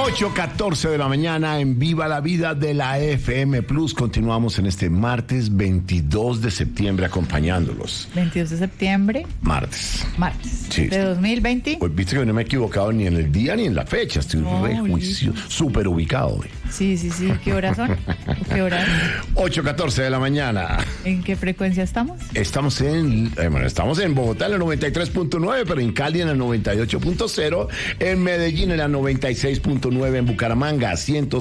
8:14 de la mañana en Viva la Vida de la FM Plus. Continuamos en este martes 22 de septiembre acompañándolos. 22 de septiembre. Martes. Sí. De 2020. Pues viste que no me he equivocado ni en el día ni en la fecha. Estoy súper ubicado hoy. Sí. ¿Qué horas son? 8:14 de la mañana. ¿En qué frecuencia estamos? Estamos en Bogotá en el 93.9, pero en Cali en el 98.0, en Medellín en el 96.9, en Bucaramanga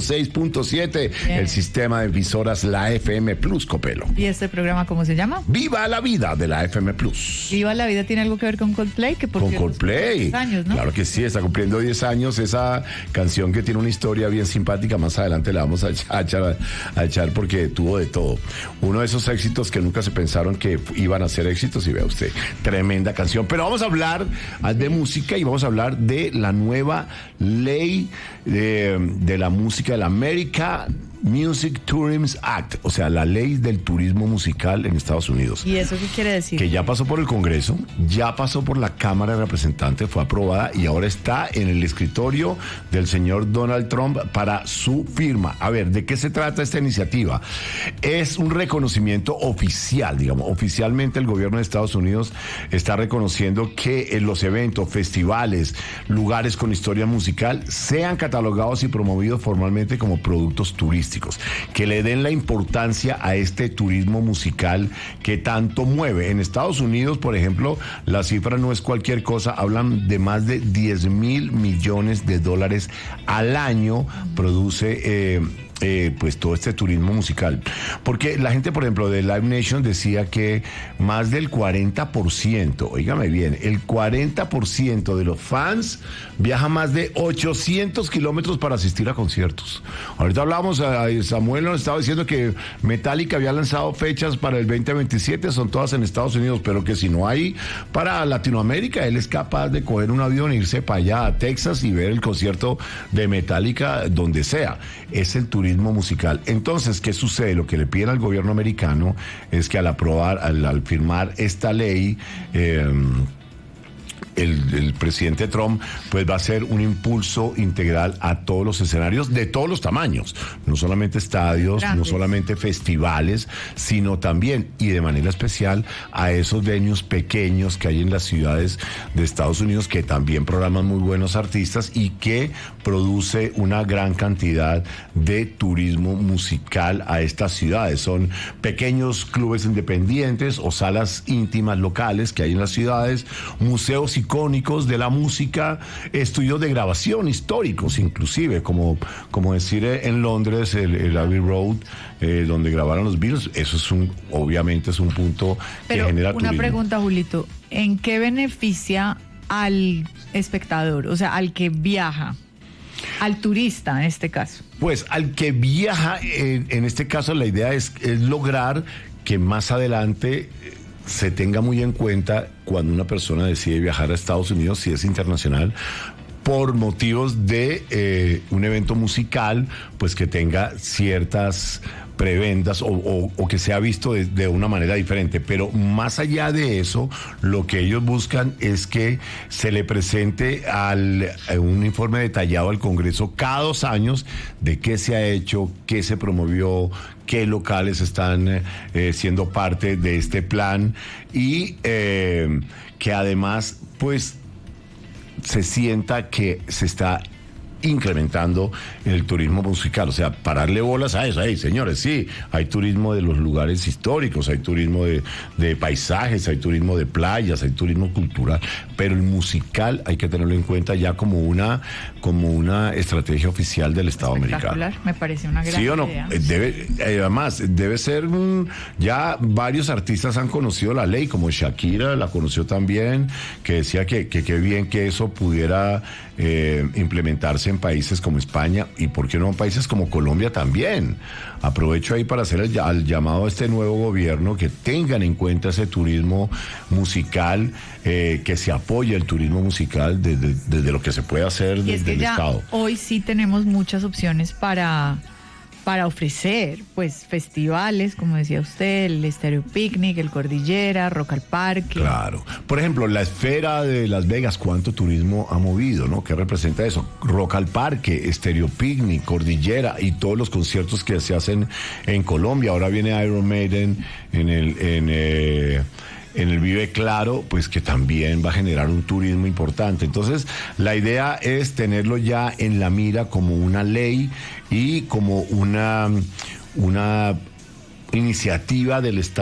106.7, el sistema de emisoras La FM Plus, Copelo. ¿Y este programa cómo se llama? Viva la Vida de la FM Plus. Viva la Vida tiene algo que ver con Coldplay, con Coldplay. 10 años, ¿no? Claro que sí, está cumpliendo 10 años esa canción que tiene una historia bien simpática. Más adelante la vamos a echar porque tuvo de todo. Uno de esos éxitos que nunca se pensaron que iban a ser éxitos, y vea usted, tremenda canción. Pero vamos a hablar de música y vamos a hablar de la nueva ley de la música, de la Music Tourism Act, o sea, la ley del turismo musical en Estados Unidos. ¿Y eso qué quiere decir? Que ya pasó por el Congreso, ya pasó por la Cámara de Representantes, fue aprobada y ahora está en el escritorio del señor Donald Trump para su firma. A ver, ¿de qué se trata esta iniciativa? Es un reconocimiento oficial, digamos, oficialmente el gobierno de Estados Unidos está reconociendo que los eventos, festivales, lugares con historia musical sean catalogados y promovidos formalmente como productos turísticos, que le den la importancia a este turismo musical que tanto mueve. En Estados Unidos, por ejemplo, la cifra no es cualquier cosa, hablan de más de 10,000 millones de dólares al año produce pues todo este turismo musical. Porque la gente, por ejemplo, de Live Nation decía que más del 40%, óigame bien, el 40% de los fans viaja más de 800 kilómetros para asistir a conciertos. Ahorita hablábamos, Samuel nos estaba diciendo que Metallica había lanzado fechas para el 2027, son todas en Estados Unidos, pero que si no hay para Latinoamérica, él es capaz de coger un avión e irse para allá a Texas y ver el concierto de Metallica donde sea. Es el turismo musical. Entonces, ¿qué sucede? Lo que le piden al gobierno americano es que al firmar esta ley, el presidente Trump pues va a hacer un impulso integral a todos los escenarios de todos los tamaños, no solamente estadios, no solamente festivales, sino también y de manera especial a esos venues pequeños que hay en las ciudades de Estados Unidos que también programan muy buenos artistas y que produce una gran cantidad de turismo musical a estas ciudades. Son pequeños clubes independientes o salas íntimas locales que hay en las ciudades, museos icónicos de la música, estudios de grabación históricos inclusive, como decir en Londres el Abbey Road, donde grabaron los Beatles. Eso obviamente es un punto que genera turismo. Una pregunta, Julito, ¿en qué beneficia al espectador, o sea, al que viaja? Al turista, en este caso. Pues al que viaja, en este caso la idea es lograr que más adelante se tenga muy en cuenta cuando una persona decide viajar a Estados Unidos, si es internacional, por motivos de un evento musical, pues que tenga ciertas prebendas o que sea visto de una manera diferente. Pero más allá de eso, lo que ellos buscan es que se le presente un informe detallado al Congreso cada 2 años de qué se ha hecho, qué se promovió, qué locales están siendo parte de este plan y que además pues se sienta que se está incrementando el turismo musical, o sea, pararle bolas a eso. Hey, señores, sí, hay turismo de los lugares históricos, hay turismo de paisajes, hay turismo de playas, hay turismo cultural, pero el musical hay que tenerlo en cuenta ya como una estrategia oficial del Estado americano. Me parece una gran ¿sí o no? idea. Además, debe ser ya varios artistas han conocido la ley, como Shakira la conoció también, que decía que qué bien que eso pudiera implementarse en países como España y por qué no en países como Colombia también. Aprovecho ahí para hacer el llamado a este nuevo gobierno que tengan en cuenta ese turismo musical, que se apoye el turismo musical desde lo que se puede hacer desde el Estado. Hoy sí tenemos muchas opciones para para ofrecer, pues, festivales, como decía usted, el Estéreo Picnic, el Cordillera, Rock al Parque. Claro. Por ejemplo, la esfera de Las Vegas, ¿cuánto turismo ha movido, no? ¿Qué representa eso? Rock al Parque, Estéreo Picnic, Cordillera y todos los conciertos que se hacen en Colombia. Ahora viene Iron Maiden en el Vive Claro, pues que también va a generar un turismo importante. Entonces, la idea es tenerlo ya en la mira como una ley y como una iniciativa del Estado